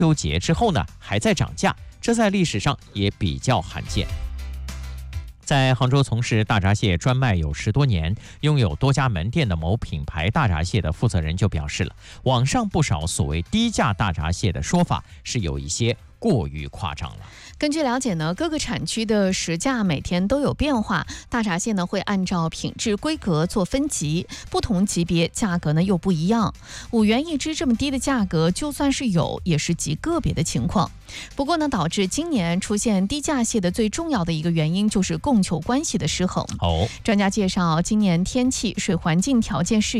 秋节之后呢还在涨价，这在历史上也比较罕见。在杭州从事大闸蟹专卖有10多年，拥有多家门店的某品牌大闸蟹的负责人就表示了，网上不少所谓低价大闸蟹的说法是有一些过于夸张了。 根据了解呢，各个产区的实价每天都有变化，大闸蟹呢会按照品质规格做分级，不同级别价格呢又不一样。5元一只这么低的价格，就算是有，也是极个别的情况。不过呢，导致今年出现低价蟹的最重要的一个原因就是供求关系的失衡。专家介绍，今年天气、水环境条件适